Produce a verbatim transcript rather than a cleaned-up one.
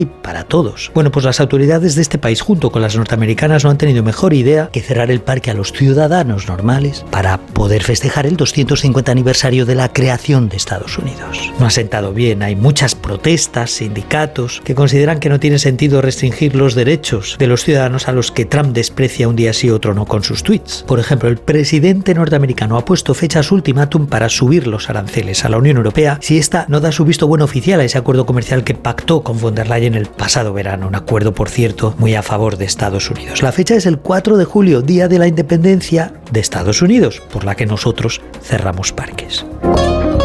y para todos. Bueno, pues las autoridades de este país, junto con las norteamericanas, no han tenido mejor idea que cerrar el parque a los ciudadanos normales para poder festejar el doscientos cincuenta aniversario de la creación de Estados Unidos. No ha sentado bien, hay muchas protestas, sindicatos, que consideran que no tiene sentido restringir los derechos de los ciudadanos a los que Trump desprecia un día sí otro no con sus tweets. Por ejemplo, el presidente norteamericano ha puesto fechas ultimátum para subir los aranceles a la Unión Europea si ésta no da su visto bueno oficial a ese acuerdo comercial que pactó con von der Leyen el pasado verano, un acuerdo, por cierto, muy a favor de Estados Unidos. La fecha es el cuatro de julio, día de la independencia de Estados Unidos, por la que nosotros cerramos parques.